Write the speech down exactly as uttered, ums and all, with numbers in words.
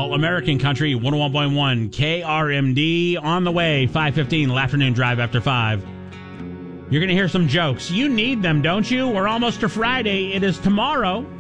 All American Country, one oh one point one K R M D. On the way, five fifteen, afternoon drive after five. You're going to hear some jokes. You need them, don't you? We're almost to Friday. It is tomorrow.